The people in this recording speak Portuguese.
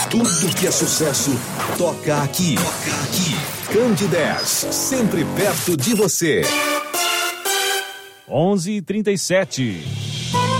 Tudo que é sucesso, toca aqui. Toca aqui. Candidez, sempre perto de você. 11h37.